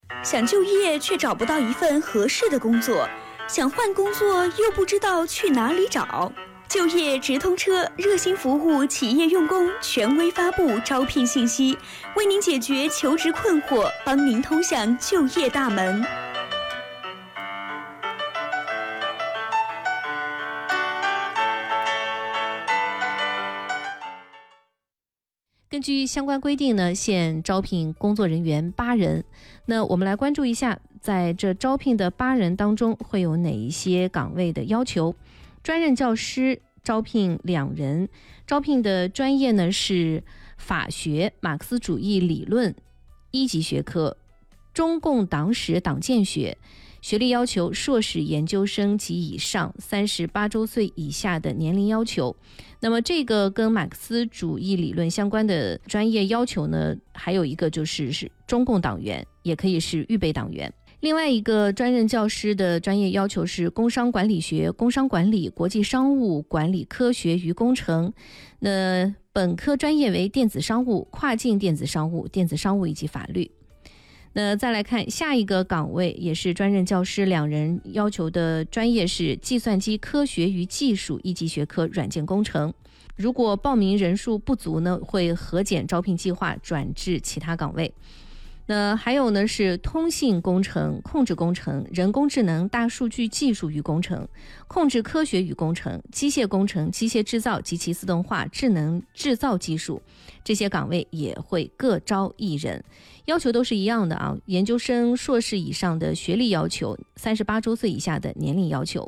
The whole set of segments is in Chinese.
想就业却找不到一份合适的工作，想换工作又不知道去哪里找。就业直通车热心服务企业用工，权威发布招聘信息，为您解决求职困惑，帮您通向就业大门。 根据相关规定呢，现招聘工作人员8人。那我们来关注一下，在这招聘的8人当中，会有哪一些岗位的要求？专任教师招聘2人，招聘的专业呢是法学、马克思主义理论1级学科、中共党史党建学。学历要求硕士研究生及以上，38周岁以下的年龄要求。那么这个跟马克思主义理论相关的专业要求呢，还有一个就是中共党员，也可以是预备党员。另外一个专任教师的专业要求是工商管理学、工商管理、国际商务、管理科学与工程。那本科专业为电子商务、跨境电子商务、电子商务以及法律。那再来看下一个岗位，也是专任教师2人，要求的专业是计算机科学与技术1级学科软件工程。如果报名人数不足呢，会核减招聘计划，转至其他岗位。那还有呢是通信工程、控制工程、人工智能、大数据技术与工程、控制科学与工程、机械工程、机械制造及其自动化、智能制造技术，这些岗位也会各招1人。要求都是一样的啊，研究生、硕士以上的学历要求，38周岁以下的年龄要求。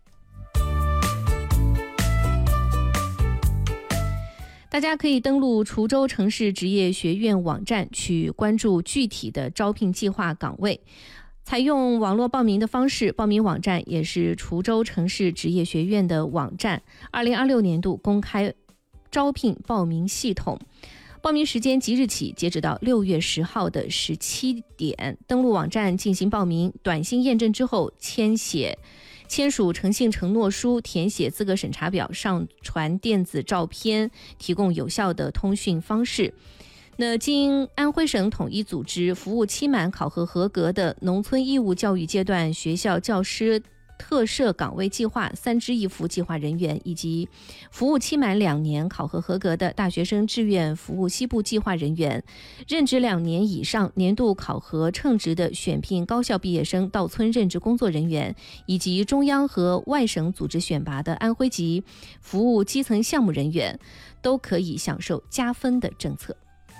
大家可以登录滁州城市职业学院网站去关注具体的招聘计划岗位。采用网络报名的方式，报名网站也是滁州城市职业学院的网站，2026年度公开招聘报名系统。报名时间即日起截止到6月10号的17点，登录网站进行报名，短信验证之后签署诚信承诺书，填写资格审查表，上传电子照片，提供有效的通讯方式。那经安徽省统一组织服务期满考核合格的农村义务教育阶段学校教师特设岗位计划3支1扶计划人员，以及服务期满2年考核合格的大学生志愿服务西部计划人员，任职2年以上年度考核称职的选聘高校毕业生到村任职工作人员，以及中央和外省组织选拔的安徽籍服务基层项目人员，都可以享受加分的政策。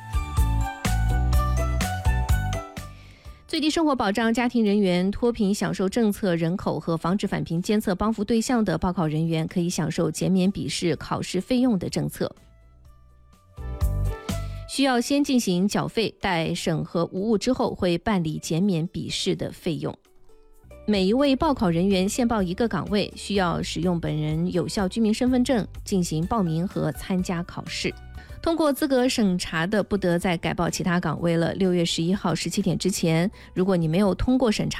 最低生活保障家庭人员脱贫享受政策人口和防止返贫监测帮扶对象的报考人员可以享受减免笔试考试费用的政策。需要先进行缴费，待审核无误之后会办理减免笔试的费用。每一位报考人员限报1个岗位，需要使用本人有效居民身份证进行报名和参加考试。通过资格审查的，不得再改报其他岗位了。6月11号17点之前，如果你没有通过审查